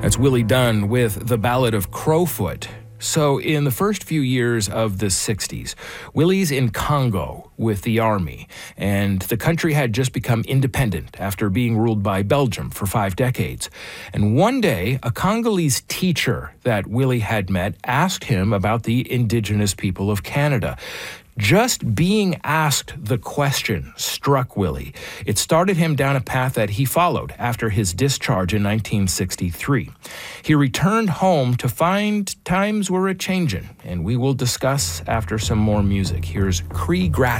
That's Willie Dunn with The Ballad of Crowfoot. So in the first few years of the 60s, Willie's in Congo with the army, and the country had just become independent after being ruled by Belgium for 5 decades. And one day, a Congolese teacher that Willie had met asked him about the Indigenous people of Canada. Just being asked the question struck Willie. It started him down a path that he followed after his discharge in 1963. He returned home to find times were a-changin', and we will discuss after some more music. Here's Cree Grass.